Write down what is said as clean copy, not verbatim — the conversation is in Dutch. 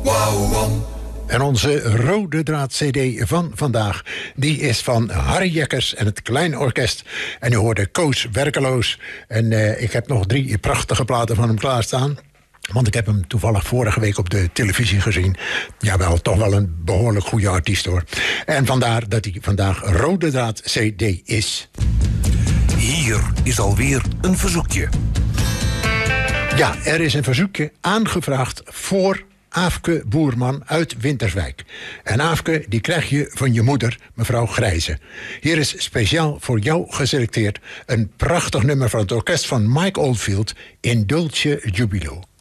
En onze rode draad CD van vandaag, die is van Harry Jekkers en het Klein Orkest. En u hoorde Koos Werkeloos. En ik heb nog 3 prachtige platen van hem klaarstaan. Want ik heb hem toevallig vorige week op de televisie gezien. Jawel, toch wel een behoorlijk goede artiest hoor. En vandaar dat hij vandaag rode draad CD is. Hier is alweer een verzoekje. Ja, er is een verzoekje aangevraagd voor Aafke Boerman uit Winterswijk. En Aafke, die krijg je van je moeder, mevrouw Grijze. Hier is speciaal voor jou geselecteerd een prachtig nummer van het orkest van Mike Oldfield, In Dulce Jubilo.